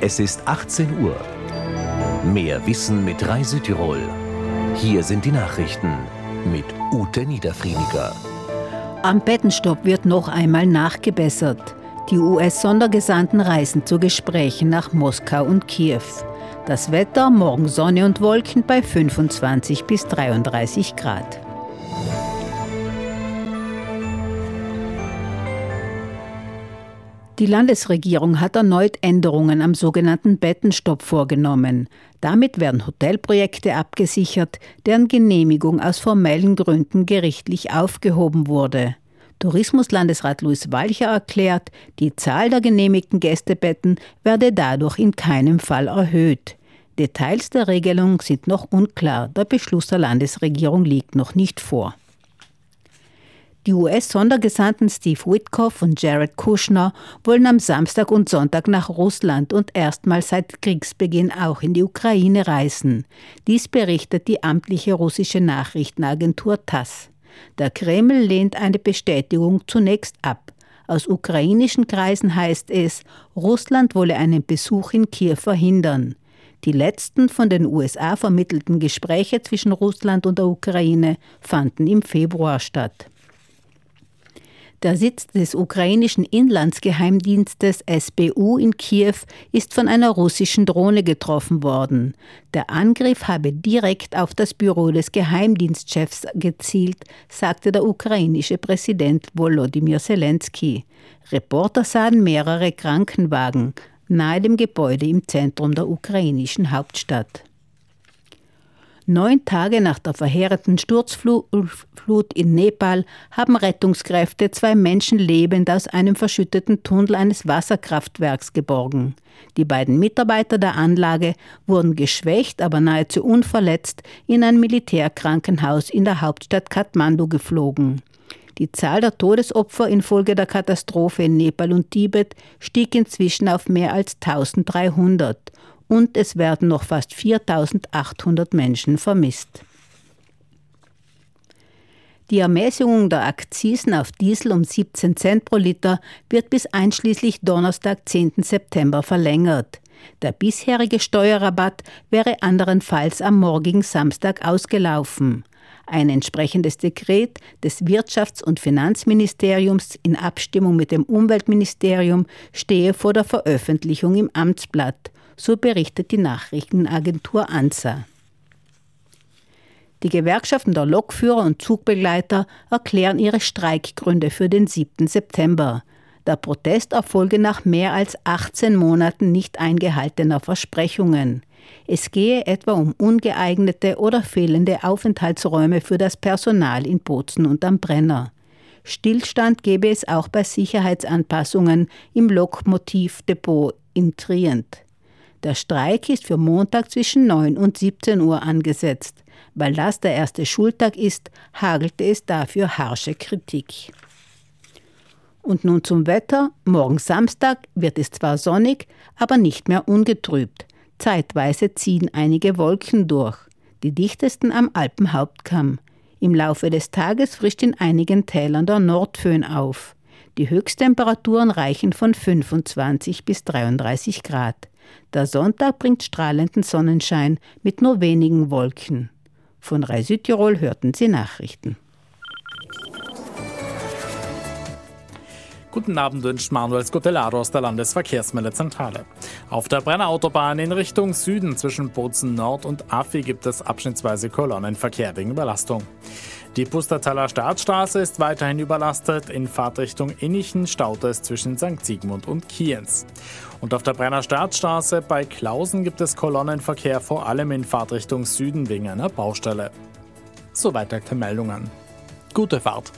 Es ist 18 Uhr. Mehr Wissen mit Rai Südtirol. Hier sind die Nachrichten mit Ute Niederfriediger. Am Bettenstopp wird noch einmal nachgebessert. Die US-Sondergesandten reisen zu Gesprächen nach Moskau und Kiew. Das Wetter, morgen Sonne und Wolken bei 25 bis 33 Grad. Die Landesregierung hat erneut Änderungen am sogenannten Bettenstopp vorgenommen. Damit werden Hotelprojekte abgesichert, deren Genehmigung aus formellen Gründen gerichtlich aufgehoben wurde. Tourismuslandesrat Luis Walcher erklärt, die Zahl der genehmigten Gästebetten werde dadurch in keinem Fall erhöht. Details der Regelung sind noch unklar, der Beschluss der Landesregierung liegt noch nicht vor. Die US-Sondergesandten Steve Witkoff und Jared Kushner wollen am Samstag und Sonntag nach Russland und erstmals seit Kriegsbeginn auch in die Ukraine reisen. Dies berichtet die amtliche russische Nachrichtenagentur TASS. Der Kreml lehnt eine Bestätigung zunächst ab. Aus ukrainischen Kreisen heißt es, Russland wolle einen Besuch in Kiew verhindern. Die letzten von den USA vermittelten Gespräche zwischen Russland und der Ukraine fanden im Februar statt. Der Sitz des ukrainischen Inlandsgeheimdienstes SBU in Kiew ist von einer russischen Drohne getroffen worden. Der Angriff habe direkt auf das Büro des Geheimdienstchefs gezielt, sagte der ukrainische Präsident Volodymyr Zelensky. Reporter sahen mehrere Krankenwagen nahe dem Gebäude im Zentrum der ukrainischen Hauptstadt. 9 Tage nach der verheerenden Sturzflut in Nepal haben Rettungskräfte 2 Menschen lebend aus einem verschütteten Tunnel eines Wasserkraftwerks geborgen. Die beiden Mitarbeiter der Anlage wurden geschwächt, aber nahezu unverletzt in ein Militärkrankenhaus in der Hauptstadt Kathmandu geflogen. Die Zahl der Todesopfer infolge der Katastrophe in Nepal und Tibet stieg inzwischen auf mehr als 1300. Und es werden noch fast 4.800 Menschen vermisst. Die Ermäßigung der Akzisen auf Diesel um 17 Cent pro Liter wird bis einschließlich Donnerstag, 10. September verlängert. Der bisherige Steuerrabatt wäre anderenfalls am morgigen Samstag ausgelaufen. Ein entsprechendes Dekret des Wirtschafts- und Finanzministeriums in Abstimmung mit dem Umweltministerium stehe vor der Veröffentlichung im Amtsblatt. So berichtet die Nachrichtenagentur ANSA. Die Gewerkschaften der Lokführer und Zugbegleiter erklären ihre Streikgründe für den 7. September. Der Protest erfolge nach mehr als 18 Monaten nicht eingehaltener Versprechungen. Es gehe etwa um ungeeignete oder fehlende Aufenthaltsräume für das Personal in Bozen und am Brenner. Stillstand gebe es auch bei Sicherheitsanpassungen im Lokomotivdepot in Trient. Der Streik ist für Montag zwischen 9 und 17 Uhr angesetzt. Weil das der erste Schultag ist, hagelte es dafür harsche Kritik. Und nun zum Wetter. Morgen Samstag wird es zwar sonnig, aber nicht mehr ungetrübt. Zeitweise ziehen einige Wolken durch, die dichtesten am Alpenhauptkamm. Im Laufe des Tages frischt in einigen Tälern der Nordföhn auf. Die Höchsttemperaturen reichen von 25 bis 33 Grad. Der Sonntag bringt strahlenden Sonnenschein mit nur wenigen Wolken. Von Rai Südtirol hörten Sie Nachrichten. Guten Abend wünscht Manuel Scotellaro aus der Landesverkehrsmeldezentrale. Auf der Brennerautobahn in Richtung Süden zwischen Bozen Nord und Affi gibt es abschnittsweise Kolonnenverkehr wegen Überlastung. Die Pustertaler Startstraße ist weiterhin überlastet. In Fahrtrichtung Innichen staut es zwischen St. Sigmund und Kienz. Und auf der Brenner Startstraße bei Klausen gibt es Kolonnenverkehr vor allem in Fahrtrichtung Süden wegen einer Baustelle. Soweit aktuelle Meldungen. Gute Fahrt!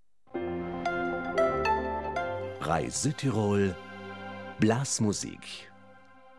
Rai Südtirol Blasmusik.